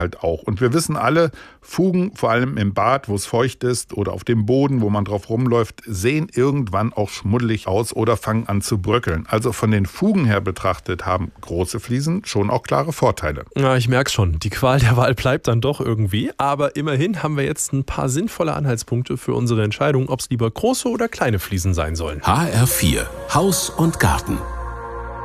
halt auch. Und wir wissen alle, Fugen, vor allem im Bad, wo es feucht ist oder auf dem Boden, wo man drauf rumläuft, sehen irgendwann auch schmuddelig aus oder fangen an zu bröckeln. Also von den Fugen her betrachtet haben große Fliesen schon auch klare Vorteile. Ja, ich merke schon, die Qual der Wahl bleibt dann doch irgendwie. Aber immerhin haben wir jetzt ein paar sinnvolle Anhaltspunkte für unsere Entscheidung, ob es lieber große oder kleine Fliesen sein sollen. HR4 Haus und Garten.